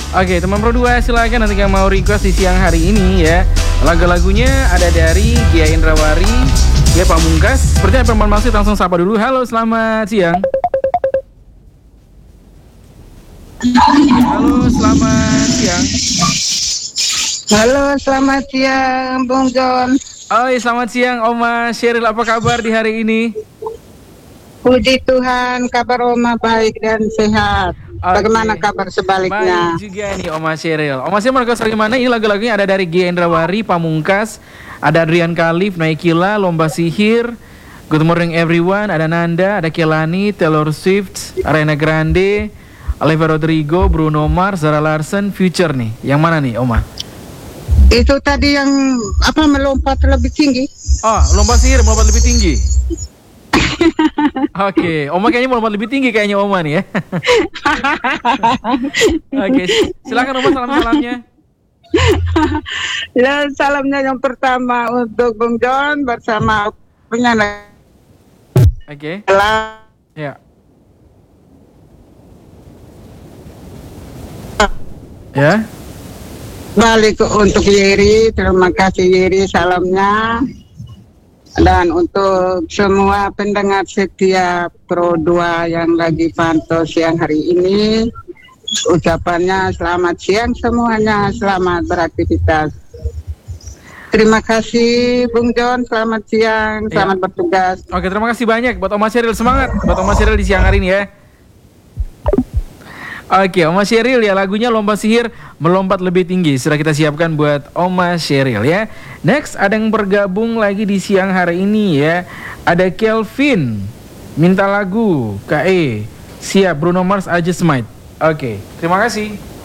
Oke, teman Pro 2 silakan nanti yang mau request di siang hari ini ya. Lagu-lagunya ada dari Gia Indrawari, Gia Pamungkas. Seperti apa teman maksud langsung sapa dulu. Halo, selamat siang. Halo, selamat siang. Halo, selamat siang, Bung John. Oh, selamat siang, Oma Sheryl. Apa kabar di hari ini? Puji Tuhan, kabar Oma baik dan sehat. Bagaimana kabar sebaliknya? Baik juga nih Oma Sheryl. Oma Sheryl mereka bagaimana? Ini lagu-lagunya ada dari Gia Indrawari, Pamungkas, ada Adrian Khalif, Naikila, Lomba Sihir, Good Morning Everyone, ada Nanda, ada Kelani, Taylor Swift, Ariana Grande, Olivia Rodrigo, Bruno Mars, Zara Larsson, Future nih. Yang mana nih Oma? Itu tadi yang melompat lebih tinggi. Oh, Lomba Sihir melompat lebih tinggi. Oke, Oma kayaknya melompat lebih tinggi kayaknya Oma nih ya. Oke, silakan Oma salam-salamnya. Ya, salamnya yang pertama untuk Bung John bersama penyanyi. Oke. Ya. Ya. Balik untuk Yeri, terima kasih Yeri salamnya. Dan untuk semua pendengar setia Pro 2 yang lagi pantau siang hari ini, ucapannya selamat siang semuanya, selamat beraktivitas. Terima kasih Bung John, selamat siang, selamat bertugas. Oke, terima kasih banyak buat Oma Sheryl, semangat buat Oma Sheryl di siang hari ini ya. Oke, Oma Sheryl ya, lagunya Lomba Sihir melompat lebih tinggi. Sudah kita siapkan buat Oma Sheryl ya. Next ada yang bergabung lagi di siang hari ini ya. Ada Kelvin minta lagu KE. Siap, Bruno Mars I Just Might. Oke, terima kasih.